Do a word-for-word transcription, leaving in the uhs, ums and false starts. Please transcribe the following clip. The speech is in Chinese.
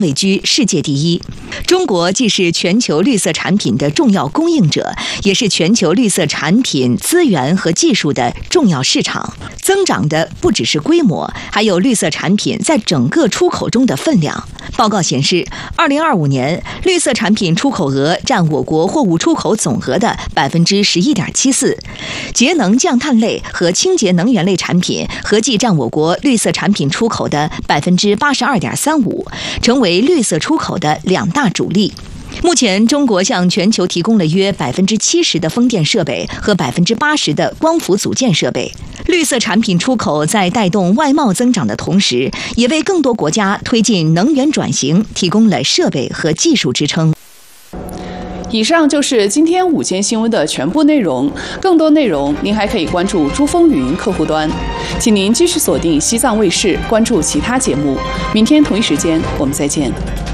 位居世界第一。中国既是全球绿色产品的重要供应者，也是全球绿色产品资源和技术的重要市场。增长的不只是规模，还有绿色产品在整个出口中的分量。报告显示，二零二五年绿色产品出口额占我国货物出口总额的百分之十一点七四，节能降碳类和清洁能源类产品合计占我国绿色产品出口的百分之八十二点三五，成为绿色出口的两大主力。目前，中国向全球提供了约百分之七十的风电设备和百分之八十的光伏组件设备。绿色产品出口在带动外贸增长的同时，也为更多国家推进能源转型提供了设备和技术支撑。 以上就是今天午间新闻的全部内容。更多内容您还可以关注珠风云客户端，请您继续锁定西藏卫视，关注其他节目。明天同一时间我们再见。